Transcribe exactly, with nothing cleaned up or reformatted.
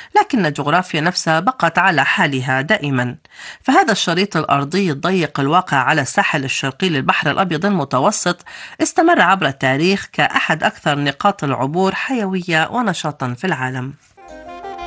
لكن الجغرافيا نفسها بقت على حالها دائما. فهذا الشريط الأرضي الضيق الواقع على الساحل الشرقي للبحر الأبيض المتوسط استمر عبر التاريخ كأحد أكثر نقاط العبور حيوية ونشاطا في العالم.